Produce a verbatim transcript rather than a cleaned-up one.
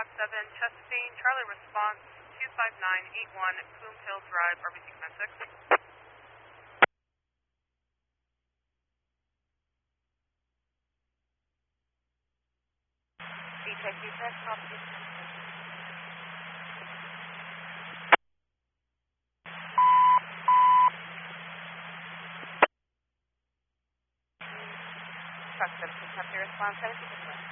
Fox seven, Chesapeake, Charlie response two five nine eight one, Coombe Hill Drive, R B C Command six. D J two six, copy. Fox seven, Chesapeake response, seventy percent.